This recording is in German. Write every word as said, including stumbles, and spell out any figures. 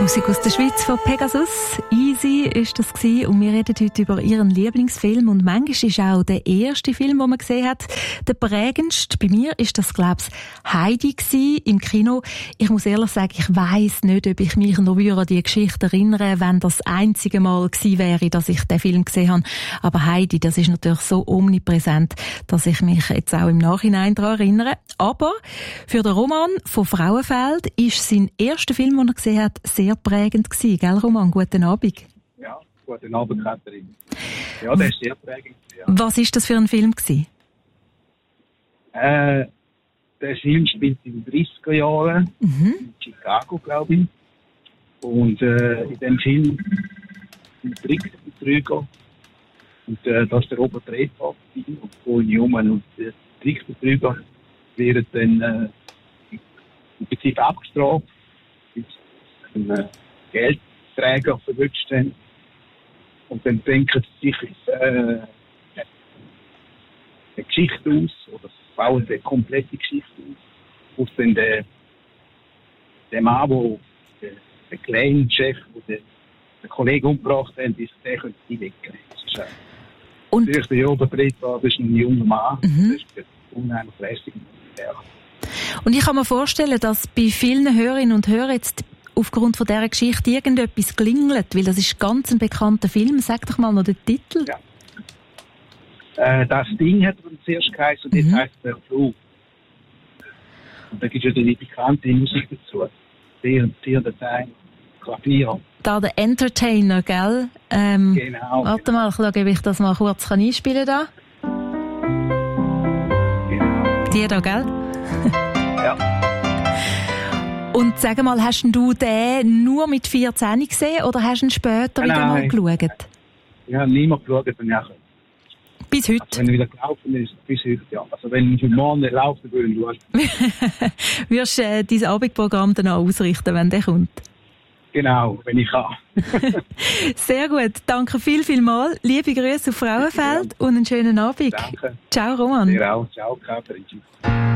Musik aus der Schweiz von Pegasus. Easy ist das gewesen. Und wir reden heute über ihren Lieblingsfilm. Und manchmal ist auch der erste Film, den man gesehen hat, der prägendste. Bei mir ist das, glaube ich, Heidi gewesen, im Kino. Ich muss ehrlich sagen, ich weiss nicht, ob ich mich noch an die Geschichte erinnere, wenn das einzige Mal gewesen wäre, dass ich den Film gesehen habe. Aber Heidi, das ist natürlich so omnipräsent, dass ich mich jetzt auch im Nachhinein daran erinnere. Aber für den Roman von Frauenfeld ist sein erster Film, den er gesehen hat, sehr prägend gewesen, gell, Roman? Guten Abend. Ja, guten Abend, Katrin. Ja, der ist sehr prägend. Ja. Was war das für ein Film gewesen? Äh, der Film spielt in den dreißiger Jahren, mhm. in Chicago, glaube ich. Und äh, in dem Film ein Trickbetrüger. Und äh, das ist der Robert Redford und Paul Newman. Und der Trickbetrüger werden dann äh, im Prinzip abgestraft, bis ein äh, Geldträger verwünscht haben. Und dann denken sie sich äh, eine Geschichte aus, oder bauen eine komplette Geschichte aus, wo dann der, der Mann, wo der, der kleine Chef, der den, den Kollegen umgebracht hat, ist, der könnte sie weggehen. Und der erste Jahr überbreit war, das ist ein junger Mann, mhm. das ist unheimlich lästig. Ja. Und ich kann mir vorstellen, dass bei vielen Hörerinnen und Hörern jetzt aufgrund von dieser Geschichte irgendetwas klingelt, weil das ist ganz ein bekannter Film. Sag doch mal noch den Titel. Ja. Äh, das Ding hat man zuerst geheißen und mhm. jetzt heisst der Flug. Und da gibt es ja die bekannte Musik dazu. Tier, Tier, Datei, Klavier. Da der Entertainer, gell? Ähm, genau. Warte genau. mal, ich schaue, ob ich das mal kurz kann einspielen kann. Genau. Die da, gell? Ja. Und sag mal, hast du den nur mit vierzehn gesehen oder hast du ihn später nein, wieder mal geschaut? Ich habe niemand geschaut, wenn ich bis heute? Also wenn er wieder gelaufen ist, bis heute, ja. Also wenn ich morgen nicht laufen würde, du hast... Wirst du äh, dein Abendprogramm dann auch ausrichten, wenn der kommt? Genau, wenn ich kann. Sehr gut, danke viel, viel mal. Liebe Grüße auf Frauenfeld und einen schönen Abend. Danke. Ciao, Roman. Dir auch. Ciao, Katrin.